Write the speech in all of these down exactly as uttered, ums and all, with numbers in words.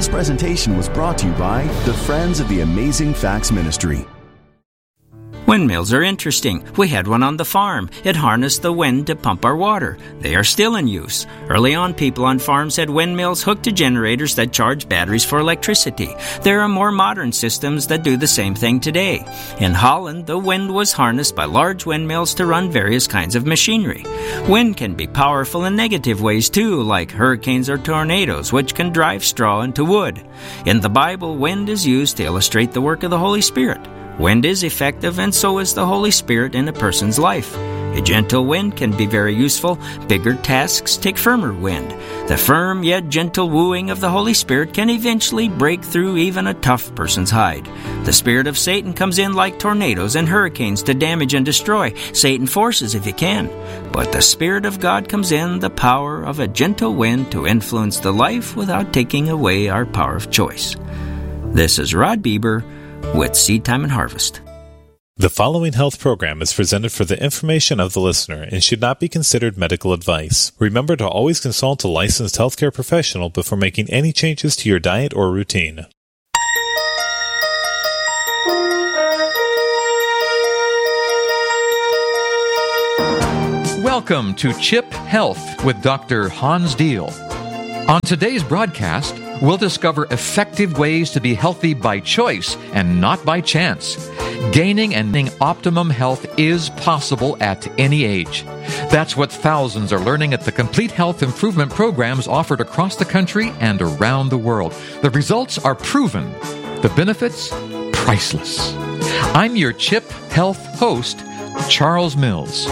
This presentation was brought to you by the Friends of the Amazing Facts Ministry. Windmills are interesting. We had one on the farm. It harnessed the wind to pump our water. They are still in use. Early on, people on farms had windmills hooked to generators that charge batteries for electricity. There are more modern systems that do the same thing today. In Holland, the wind was harnessed by large windmills to run various kinds of machinery. Wind can be powerful in negative ways too, like hurricanes or tornadoes, which can drive straw into wood. In the Bible, wind is used to illustrate the work of the Holy Spirit. Wind is effective, and so is the Holy Spirit in a person's life. A gentle wind can be very useful. Bigger tasks take firmer wind. The firm yet gentle wooing of the Holy Spirit can eventually break through even a tough person's hide. The spirit of Satan comes in like tornadoes and hurricanes to damage and destroy. Satan forces if he can. But the Spirit of God comes in the power of a gentle wind to influence the life without taking away our power of choice. This is Rod Bieber with Seed Time and Harvest. The following health program is presented for the information of the listener and should not be considered medical advice. Remember to always consult a licensed healthcare professional before making any changes to your diet or routine. Welcome to Chip Health with Doctor Hans Deal. On today's broadcast, we'll discover effective ways to be healthy by choice and not by chance. Gaining and maintaining optimum health is possible at any age. That's what thousands are learning at the complete health improvement programs offered across the country and around the world. The results are proven. The benefits, priceless. I'm your Chip Health host, Charles Mills.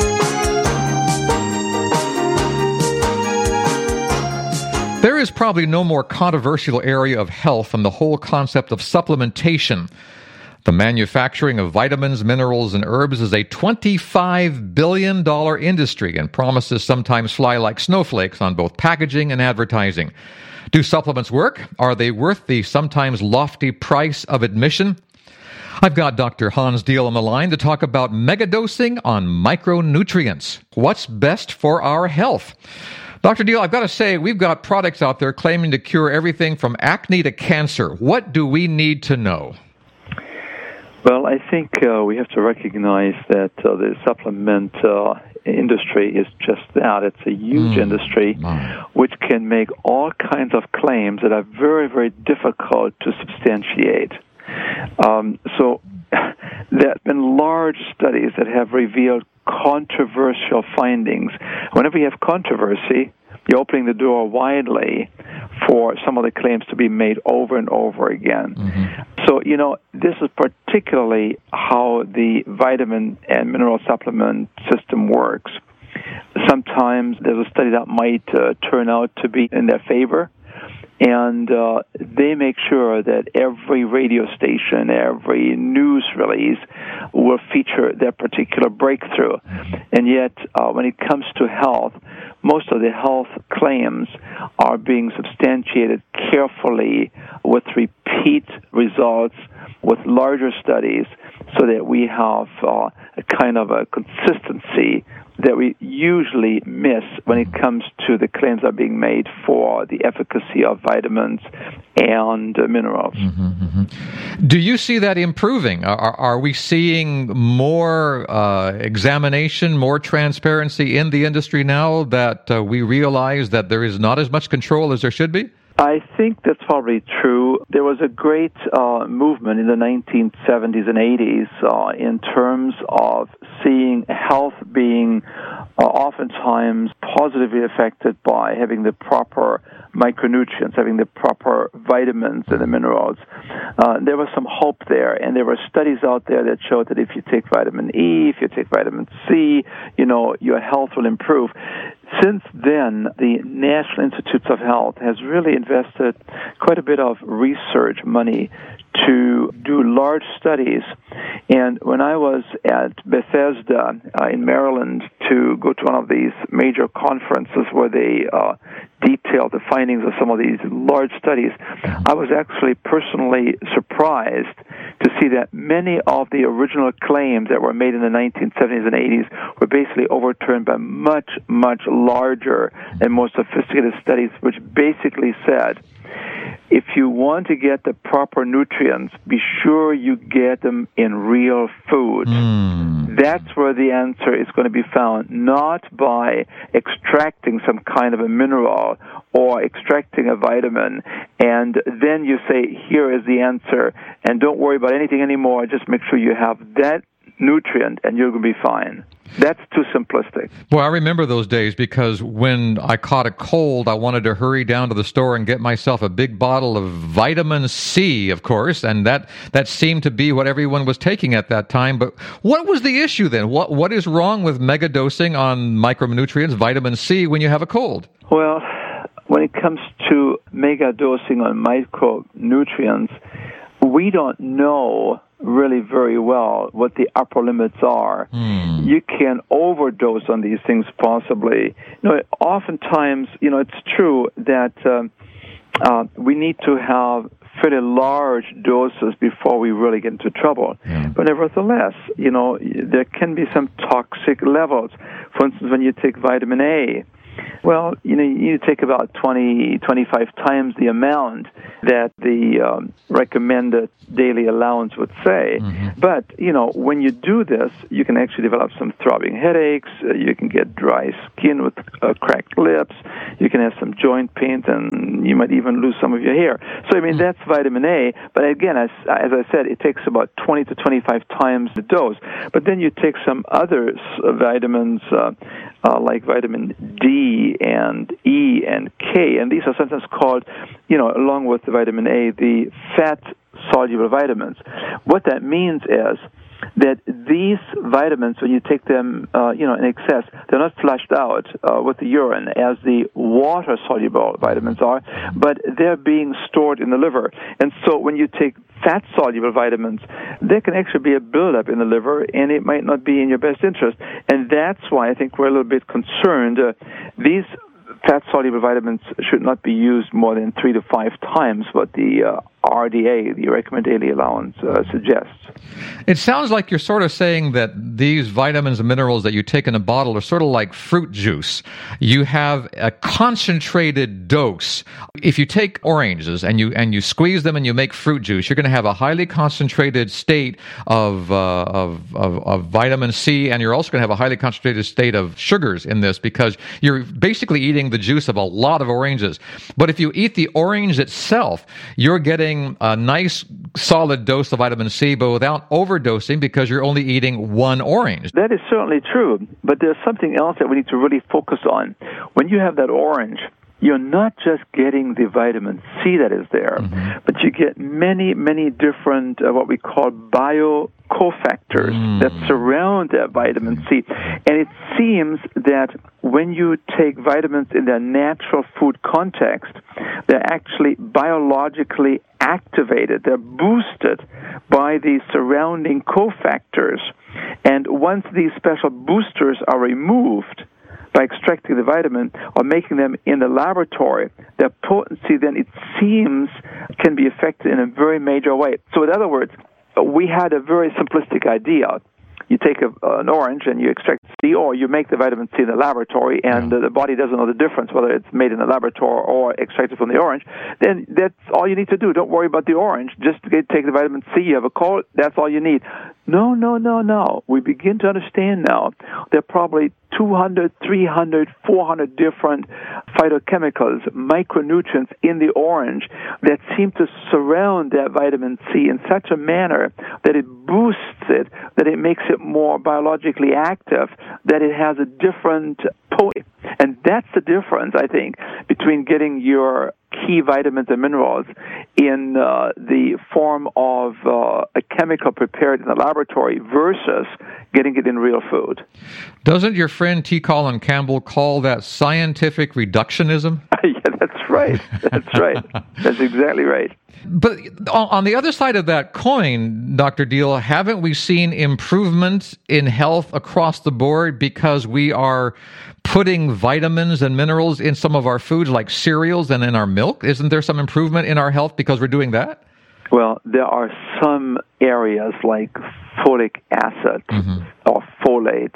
There is probably no more controversial area of health than the whole concept of supplementation. The manufacturing of vitamins, minerals, and herbs is a twenty-five billion dollars industry, and promises sometimes fly like snowflakes on both packaging and advertising. Do supplements work? Are they worth the sometimes lofty price of admission? I've got Doctor Hans Deal on the line to talk about megadosing on micronutrients. What's best for our health? Doctor Deal, I've got to say, we've got products out there claiming to cure everything from acne to cancer. What do we need to know? Well, I think uh, we have to recognize that uh, the supplement uh, industry is just that. It's a huge mm. industry mm. which can make all kinds of claims that are very, very difficult to substantiate. Um, so there have been large studies that have revealed controversial findings. Whenever you have controversy, you're opening the door widely for some of the claims to be made over and over again. Mm-hmm. So, you know, this is particularly how the vitamin and mineral supplement system works. Sometimes there's a study that might uh, turn out to be in their favor, and uh, they make sure that every radio station, every news release will feature their particular breakthrough. And yet, uh, when it comes to health, most of the health claims are being substantiated carefully with repeat results, with larger studies, so that we have uh, a kind of a consistency that we usually miss when it comes to the claims that are being made for the efficacy of vitamins and uh, minerals. Mm-hmm, mm-hmm. Do you see that improving? Are, are we seeing more uh, examination, more transparency in the industry now that uh, we realize that there is not as much control as there should be? I think that's probably true. There was a great uh, movement in the nineteen seventies and eighties uh, in terms of seeing health being uh, oftentimes positively affected by having the proper micronutrients, having the proper vitamins and the minerals. Uh, there was some hope there, and there were studies out there that showed that if you take vitamin E, if you take vitamin C, you know, your health will improve. Since then, the National Institutes of Health has really invested quite a bit of research money to do large studies. And when I was at Bethesda uh, in Maryland to go to one of these major conferences where they uh, detailed the findings of some of these large studies, I was actually personally surprised to see that many of the original claims that were made in the nineteen seventies and eighties were basically overturned by much, much larger and more sophisticated studies, which basically said if you want to get the proper nutrients, be sure you get them in real food. Mm. That's where the answer is going to be found, not by extracting some kind of a mineral or extracting a vitamin, and then you say, here is the answer, and don't worry about anything anymore, just make sure you have that nutrient, and you're going to be fine. That's too simplistic. Well, I remember those days because when I caught a cold, I wanted to hurry down to the store and get myself a big bottle of vitamin C, of course, and that, that seemed to be what everyone was taking at that time. But what was the issue then? What What is wrong with megadosing on micronutrients, vitamin C, when you have a cold? Well, when it comes to megadosing on micronutrients, we don't know really very well what the upper limits are. Mm. You can overdose on these things possibly. You know, oftentimes, you know, it's true that um, uh, we need to have fairly large doses before we really get into trouble. Mm. But nevertheless, you know, there can be some toxic levels. For instance, when you take vitamin A, well, you know, you take about twenty, twenty-five times the amount that the um, recommended daily allowance would say. Mm-hmm. But, you know, when you do this, you can actually develop some throbbing headaches, uh, you can get dry skin with uh, cracked lips, you can have some joint pains, and you might even lose some of your hair. So, I mean, that's vitamin A. But again, as, as I said, it takes about twenty to twenty-five times the dose. But then you take some other uh, vitamins, uh, uh, like vitamin D and E and K, and these are sometimes called, you know, along with the vitamin A, the fat-soluble vitamins. What that means is that these vitamins, when you take them, uh, you know, in excess, they're not flushed out uh, with the urine as the water-soluble vitamins are, but they're being stored in the liver. And so when you take fat-soluble vitamins, there can actually be a buildup in the liver, and it might not be in your best interest. And that's why I think we're a little bit concerned. Uh, these fat-soluble vitamins should not be used more than three to five times what the uh, R D A, the recommended daily allowance, uh, suggests. It sounds like you're sort of saying that these vitamins and minerals that you take in a bottle are sort of like fruit juice. You have a concentrated dose. If you take oranges and you and you squeeze them and you make fruit juice, you're going to have a highly concentrated state of, uh, of, of, of vitamin C, and you're also going to have a highly concentrated state of sugars in this because you're basically eating the juice of a lot of oranges. But if you eat the orange itself, you're getting a nice solid dose of vitamin C, but without overdosing because you're only eating one orange. That is certainly true, but there's something else that we need to really focus on. When you have that orange, you're not just getting the vitamin C that is there, mm-hmm. but you get many, many different, uh, what we call bio cofactors mm. that surround that vitamin C. And it seems that when you take vitamins in their natural food context, they're actually biologically activated. They're boosted by the surrounding cofactors. And once these special boosters are removed by extracting the vitamin or making them in the laboratory, their potency then, it seems, can be affected in a very major way. So in other words, we had a very simplistic idea. You take a, an orange and you extract C, or you make the vitamin C in the laboratory, and yeah. the body doesn't know the difference whether it's made in the laboratory or extracted from the orange. Then that's all you need to do. Don't worry about the orange. Just get, take the vitamin C. You have a cold. That's all you need. No, no, no, no. We begin to understand now there are probably two hundred, three hundred, four hundred different phytochemicals, micronutrients in the orange that seem to surround that vitamin C in such a manner that it boosts it, that it makes it more biologically active, that it has a different potency. And that's the difference, I think, between getting your key vitamins and minerals in uh, the form of uh, a chemical prepared in the laboratory versus getting it in real food. Doesn't your friend T. Colin Campbell call that scientific reductionism? Yeah, that's right. That's right. That's exactly right. But on the other side of that coin, Doctor Deal, haven't we seen improvement in health across the board because we are putting vitamins and minerals in some of our foods like cereals and in our milk? Isn't there some improvement in our health because we're doing that? Well, there are some areas like folic acid mm-hmm. or folate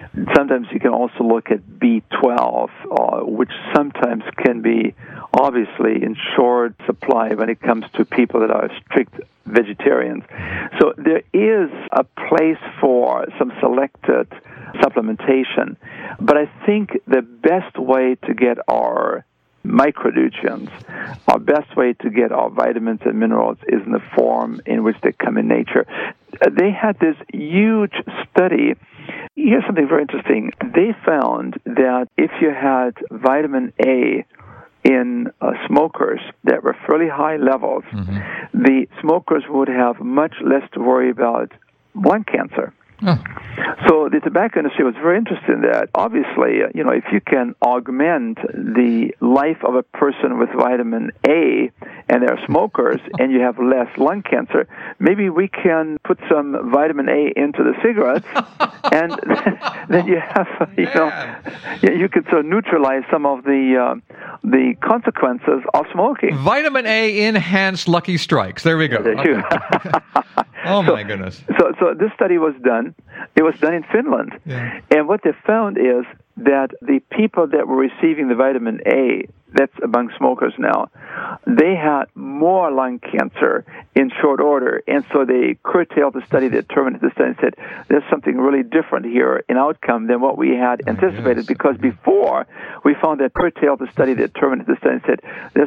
Sometimes you can also look at B twelve, uh, which sometimes can be obviously in short supply when it comes to people that are strict vegetarians. So there is a place for some selected supplementation, but I think the best way to get our micronutrients, our best way to get our vitamins and minerals is in the form in which they come in nature. They had this huge study. Here's something very interesting. They found that if you had vitamin A in uh, smokers that were fairly high levels, mm-hmm. the smokers would have much less to worry about lung cancer. Oh. So the tobacco industry was very interested in that. Obviously, uh, you know, if you can augment the life of a person with vitamin A and they're smokers and you have less lung cancer, maybe we can put some vitamin A into the cigarettes and then you have, you know, you can sort of neutralize some of the uh, the consequences of smoking. Vitamin A enhanced Lucky Strikes. There we go. There you okay. Oh, so, my goodness. So, so this study was done. It was done in Finland. Yeah. And what they found is that the people that were receiving the vitamin A, that's among smokers now, they had more lung cancer in short order. And so they curtailed the study, they terminated the study and said, there's something really different here in outcome than what we had anticipated. Because before, we found that curtailed the study, they terminated the study and said, there's